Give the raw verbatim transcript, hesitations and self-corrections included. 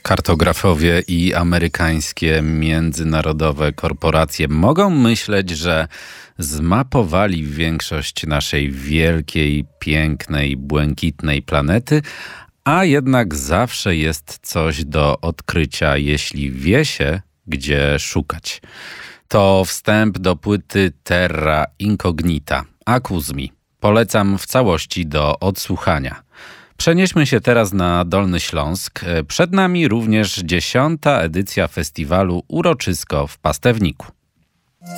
Kartografowie i amerykańskie międzynarodowe korporacje mogą myśleć, że zmapowali większość naszej wielkiej, pięknej, błękitnej planety, a jednak zawsze jest coś do odkrycia, jeśli wie się, gdzie szukać. To wstęp do płyty Terra Incognita, Akuzmi. Polecam w całości do odsłuchania. Przenieśmy się teraz na Dolny Śląsk. Przed nami również dziesiąta edycja festiwalu Uroczysko w Pastewniku.